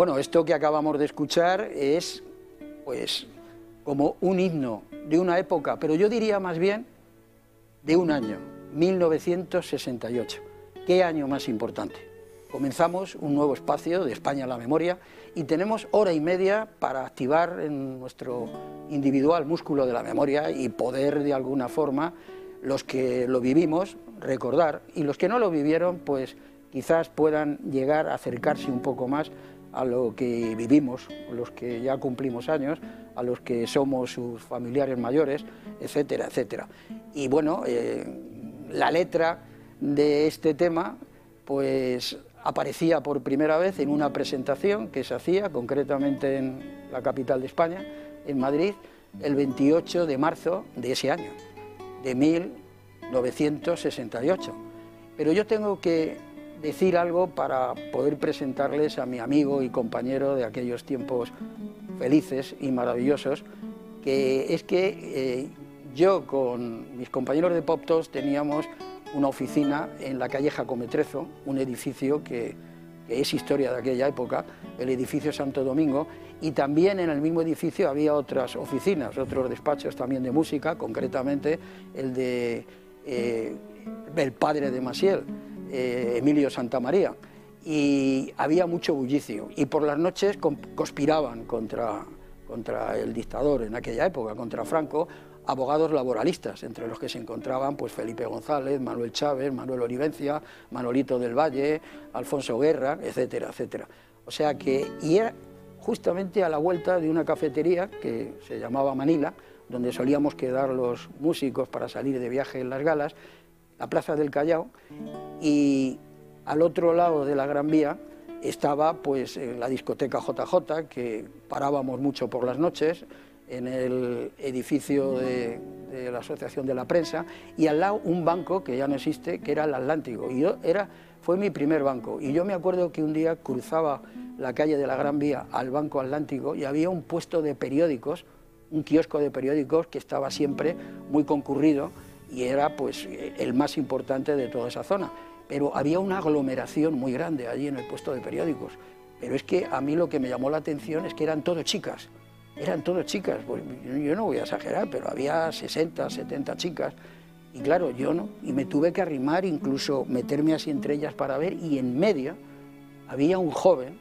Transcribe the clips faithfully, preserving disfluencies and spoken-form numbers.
Bueno, esto que acabamos de escuchar es, pues, como un himno de una época, pero yo diría más bien de un año, mil novecientos sesenta y ocho. ¿Qué año más importante? Comenzamos un nuevo espacio de España a la memoria y tenemos hora y media para activar en nuestro individual músculo de la memoria y poder, de alguna forma, los que lo vivimos, recordar, y los que no lo vivieron, pues quizás puedan llegar a acercarse un poco más a lo que vivimos, los que ya cumplimos años, a los que somos sus familiares mayores, etcétera, etcétera. Y bueno, eh, la letra de este tema, pues aparecía por primera vez en una presentación que se hacía, concretamente en la capital de España, en Madrid, el veintiocho de marzo de ese año, de mil novecientos sesenta y ocho. Pero yo tengo que decir algo para poder presentarles a mi amigo y compañero de aquellos tiempos felices y maravillosos, que es que eh, yo con mis compañeros de Pop Toast teníamos una oficina en la calle Jacometrezo, un edificio que, que es historia de aquella época, el edificio Santo Domingo, y también en el mismo edificio había otras oficinas, otros despachos también de música, concretamente el de eh, el padre de Maciel, eh, Emilio Santamaría, y había mucho bullicio, y por las noches conspiraban contra, contra el dictador en aquella época, contra Franco, abogados laboralistas, entre los que se encontraban pues Felipe González, Manuel Chávez, Manuel Olivencia, Manolito del Valle, Alfonso Guerra, etcétera, etcétera. O sea que, y era justamente a la vuelta de una cafetería que se llamaba Manila, donde solíamos quedar los músicos para salir de viaje en las galas, la Plaza del Callao, y al otro lado de la Gran Vía estaba pues la discoteca J J, que parábamos mucho por las noches, en el edificio de, de la Asociación de la Prensa, y al lado un banco que ya no existe, que era el Atlántico, y yo era, fue mi primer banco, y yo me acuerdo que un día cruzaba la calle de la Gran Vía al Banco Atlántico y había un puesto de periódicos, un kiosco de periódicos que estaba siempre muy concurrido y era pues el más importante de toda esa zona, pero había una aglomeración muy grande allí en el puesto de periódicos, pero es que a mí lo que me llamó la atención es que eran todo chicas, eran todas chicas, pues yo no voy a exagerar, pero había sesenta, setenta chicas, y claro, yo no, y me tuve que arrimar, incluso meterme así entre ellas para ver, y en medio había un joven,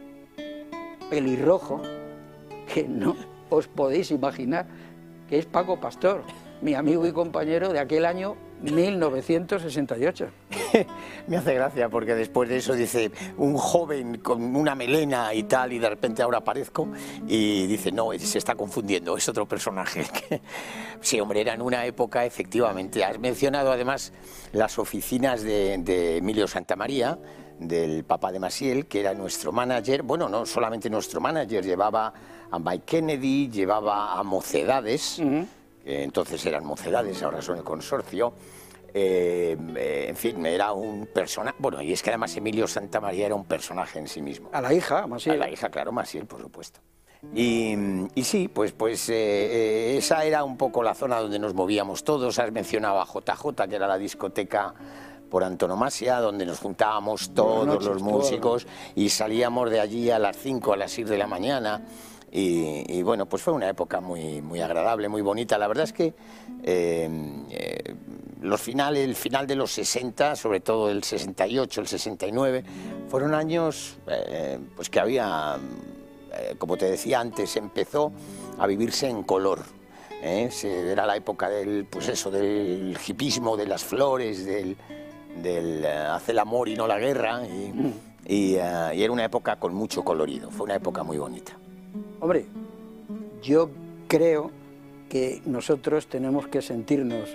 pelirrojo, que no os podéis imaginar, que es Paco Pastor, mi amigo y compañero de aquel año mil novecientos sesenta y ocho. Me hace gracia porque después de eso dice un joven con una melena y tal, y de repente ahora aparezco y dice no, se está confundiendo, es otro personaje. Sí, hombre, era en una época, efectivamente. Has mencionado además las oficinas de, de Emilio Santamaría, del papá de Maciel, que era nuestro manager. Bueno, no solamente nuestro manager, llevaba a Mike Kennedy, llevaba a Mocedades, uh-huh. que entonces eran Mocedades, ahora son el consorcio. Eh, eh, en fin, era un personaje. Bueno, y es que además Emilio Santamaría era un personaje en sí mismo. A la hija, Maciel. A la hija, claro, Maciel, por supuesto. Y, y sí, pues, pues eh, eh, esa era un poco la zona donde nos movíamos todos. Has mencionado a J J, que era la discoteca por antonomasia, donde nos juntábamos todos noches, los músicos todo. Y salíamos de allí a las cinco, a las seis de la mañana. Y, y bueno, pues fue una época muy, muy agradable, muy bonita. La verdad es que eh, eh, los finales, el final de los sesenta, sobre todo el sesenta y ocho, el sesenta y nueve, fueron años eh, pues que había, eh, como te decía antes, empezó a vivirse en color. ¿eh? Se, era la época del, pues eso, del hipismo, de las flores, del, del uh, hacer el amor y no la guerra. Y, mm. y, uh, y era una época con mucho colorido, fue una época muy bonita. Hombre, yo creo que nosotros tenemos que sentirnos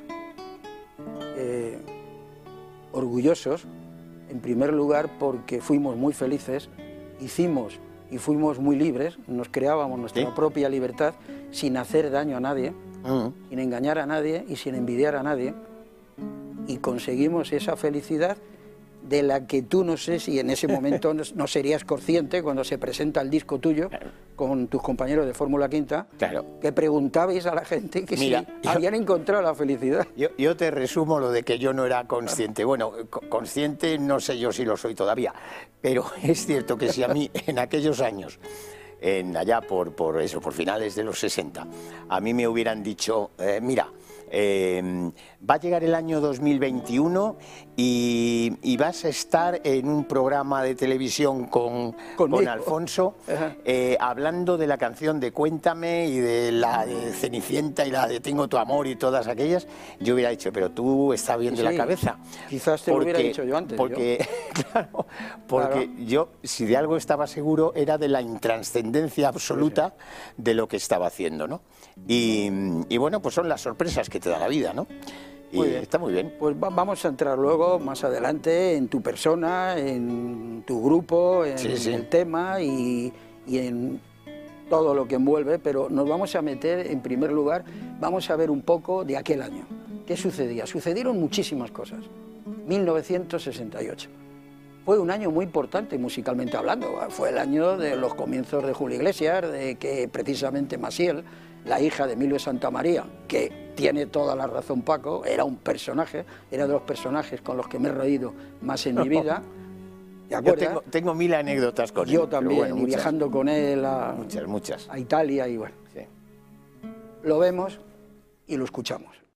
eh, orgullosos, en primer lugar porque fuimos muy felices, hicimos y fuimos muy libres, nos creábamos nuestra ¿Sí? propia libertad sin hacer daño a nadie, uh-huh. sin engañar a nadie y sin envidiar a nadie, y conseguimos esa felicidad de la que tú no sé si en ese momento no, no serías consciente cuando se presenta el disco tuyo claro. con tus compañeros de Fórmula Quinta, claro. que preguntabais a la gente que Mira, si yo, habían encontrado la felicidad. Yo, yo te resumo lo de que yo no era consciente. Bueno, consciente no sé yo si lo soy todavía, pero es cierto que si a mí en aquellos años, en allá por, por eso, por finales de los sesenta, a mí me hubieran dicho, eh, mira, Eh, va a llegar el año dos mil veintiuno y, y vas a estar en un programa de televisión con, con Alfonso eh, hablando de la canción de Cuéntame y de la de Cenicienta y la de Tengo tu amor y todas aquellas. Yo hubiera dicho, pero tú estás bien de sí, la cabeza. Quizás te porque, lo hubiera dicho yo antes. Porque, yo. claro, porque claro. yo, si de algo estaba seguro, era de la intranscendencia absoluta sí, sí. de lo que estaba haciendo, ¿no? Y, y bueno, pues son las sorpresas que te da la vida, ¿no? Y muy está muy bien. Pues va, vamos a entrar luego, más adelante, en tu persona, en tu grupo, en sí, sí. el tema y, y en todo lo que envuelve, pero nos vamos a meter, en primer lugar, vamos a ver un poco de aquel año. ¿Qué sucedía? Sucedieron muchísimas cosas. mil novecientos sesenta y ocho. Fue un año muy importante musicalmente hablando. Fue el año de los comienzos de Julio Iglesias, de que precisamente Maciel, la hija de Emilio Santamaría, que tiene toda la razón Paco, era un personaje, era de los personajes con los que me he reído más en mi vida. ¿Te acuerdas? Yo tengo, tengo mil anécdotas con él. Yo también, bueno, y muchas, viajando con él a, muchas, muchas. a Italia y bueno. Sí. Lo vemos y lo escuchamos.